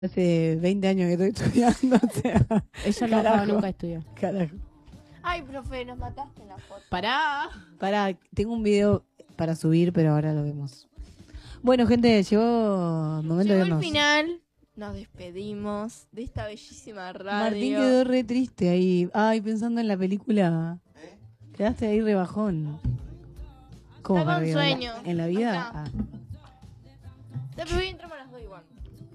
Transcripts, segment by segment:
Hace 20 años que estoy estudiando, o sea, Ella no carajo. nunca estudió. Carajo. Ay, profe, nos mataste en la foto. Pará, tengo un video para subir, pero ahora lo vemos. Bueno, gente, llegó el momento de Llegó el vernos. final. Nos despedimos de esta bellísima radio. Martín quedó re triste ahí. Ay, pensando en la película. Quedaste ahí rebajón. ¿Cómo Está con para arriba? sueño. ¿En la vida? Acá. Ah. Pero hoy entramos a las 2 igual.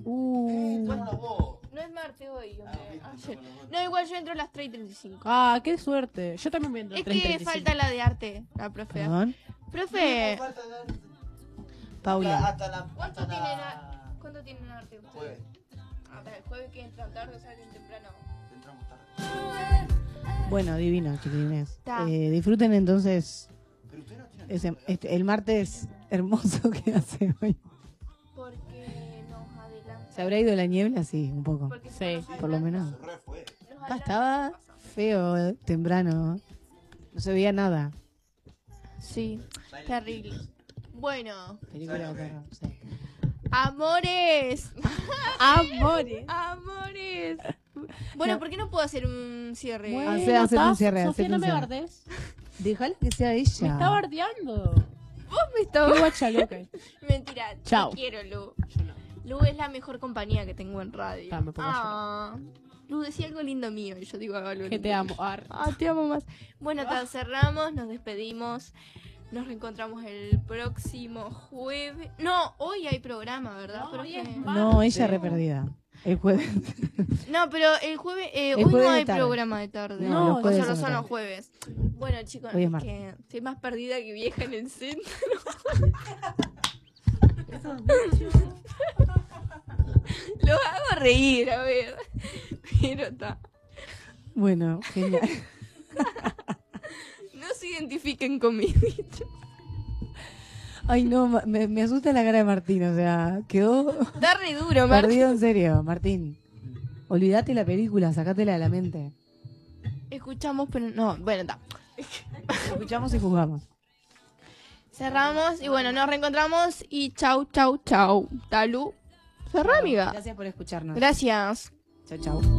No es martes hoy, hombre. Ayer. No, igual yo entro a las 3:35. Ah, qué suerte. Yo también voy a entrar Es 3:35. que falta la de arte, la profe. Perdón. Profe, Paula. ¿cuánto tienen arte ustedes? Jueves. Hasta el jueves que entran tarde o salen temprano. Entramos tarde. Bueno, divino, chiquilines. Ta. Disfruten entonces Pero usted no tiene... el martes hermoso que hace hoy. Porque nos adelanta. ¿Se habrá ido la niebla? Sí, un poco. Porque Sí, Por lo menos. Se re fue. Estaba feo, temprano. No se veía nada. Sí, terrible. Bueno, Película de terror, sí. amores. Amores. Amores. Bueno, No. ¿por qué no puedo hacer un cierre? Bueno, Hacé un estás- cierre, Sofía, hacete no un me cierre. bardes. Déjala que sea Me ella. está bardeando. Vos me Qué estabas... guacha loca. Mentira, Chao. te quiero, Lu. Yo no. Lu es la mejor compañía que tengo en radio. Ah, me pongo a Lu, decía algo lindo mío y yo digo algo lindo. Que te amo. Ar. Ah, te amo más. Bueno, cerramos, nos despedimos. Nos reencontramos el próximo jueves. No, hoy hay programa, ¿verdad? No, hoy profe? es No, ella re perdida. El jueves. No, pero el jueves, hoy jueves no de hay tarde. programa de tarde. No, los o jueves solo son son de los jueves. Bueno, chicos, Hoy es es martes. que estoy más perdida que vieja en el centro. Los hago reír, a ver. Pero está. Bueno, genial. No se identifiquen con mi dicho. Ay, no, me asusta la cara de Martín, o sea, quedó Está re duro, Martín. perdido en serio, Martín. Olvídate la película, sacátela de la mente. Escuchamos, pero no. Bueno, está. Escuchamos y jugamos. Cerramos y bueno, nos reencontramos y chau, chau, chau. Talu. Cerrá, amiga. Gracias por escucharnos. Gracias. Chao, chao.